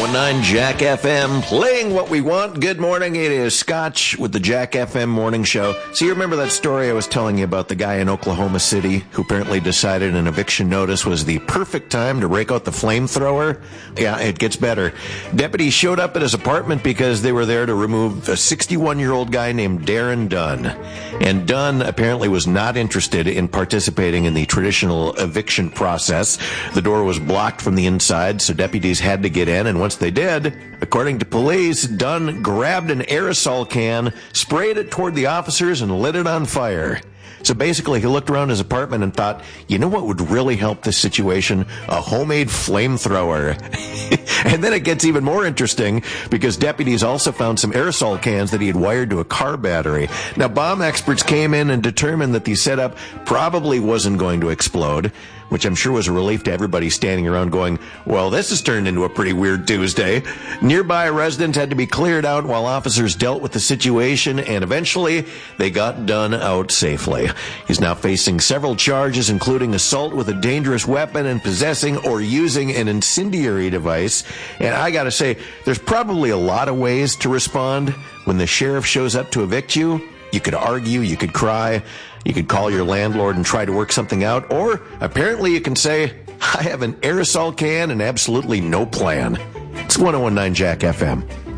1019 Jack FM, playing what we want. Good morning, it is Scotch with the Jack FM morning show. So you remember that story I was telling you about the guy in Oklahoma City who apparently decided an eviction notice was the perfect time to break out the flamethrower? Yeah, it gets better. Deputies showed up at his apartment because they were there to remove a 61-year-old guy named Darren Dunn. And Dunn apparently was not interested in participating in the traditional eviction process. The door was blocked from the inside, so deputies had to get in, and once they did, according to police, Dunn grabbed an aerosol can, sprayed it toward the officers, and lit it on fire. So basically, he looked around his apartment and thought, you know what would really help this situation? A homemade flamethrower. And then it gets even more interesting because deputies also found some aerosol cans that he had wired to a car battery. Now, bomb experts came in and determined that the setup probably wasn't going to explode, which I'm sure was a relief to everybody standing around going, well, this has turned into a pretty weird Tuesday. Nearby residents had to be cleared out while officers dealt with the situation, and eventually they got Dunn out safely. He's now facing several charges, including assault with a dangerous weapon and possessing or using an incendiary device. And I gotta say, there's probably a lot of ways to respond when the sheriff shows up to evict you. You could argue, you could cry, you could call your landlord and try to work something out, or apparently you can say, I have an aerosol can and absolutely no plan. It's 1019 Jack FM.